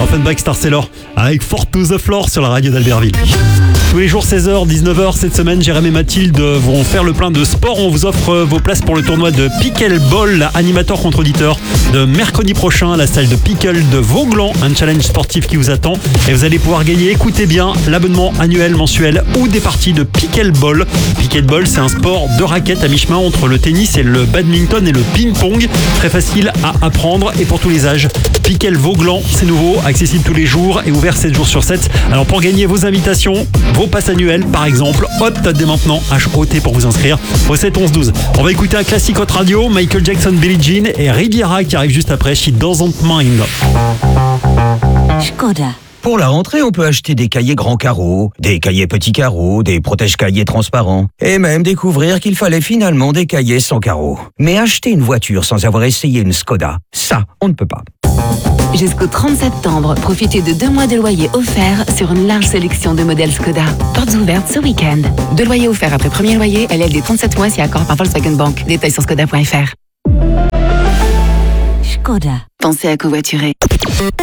Offenbach Star Sailor avec Fort to the Floor sur la radio d'Albertville. Tous les jours 16h, 19h, cette semaine, Jérém et Mathilde vont faire le plein de sport. On vous offre vos places pour le tournoi de Pickleball, animateur contre auditeur, de mercredi prochain à la salle de Pickle de Vauglan. Un challenge sportif qui vous attend et vous allez pouvoir gagner, écoutez bien, l'abonnement annuel, mensuel ou des parties de Pickleball. Pickleball, c'est un sport de raquettes à mi-chemin entre le tennis et le badminton et le ping-pong. Très facile à apprendre et pour tous les âges. Pickle Vauglan, c'est nouveau, accessible tous les jours et ouvert 7 jours sur 7. Alors pour gagner vos invitations, vos passes annuelles par exemple, HOT dès maintenant, HOT pour vous inscrire au 7 11 12. On va écouter un classique Hot Radio, Michael Jackson, Billie Jean et Riviera qui arrive juste après, She Doesn't Mind. Skoda. Pour la rentrée, on peut acheter des cahiers grands carreaux, des cahiers petits carreaux, des protège-cahiers transparents, et même découvrir qu'il fallait finalement des cahiers sans carreaux. Mais acheter une voiture sans avoir essayé une Skoda, ça, on ne peut pas. Jusqu'au 30 septembre, profitez de 2 mois de loyer offerts sur une large sélection de modèles Skoda. Portes ouvertes ce week-end. 2 loyers offerts après premier loyer, LLD 37 mois si accord par Volkswagen Bank. Détails sur skoda.fr. Skoda. Pensez à covoiturer.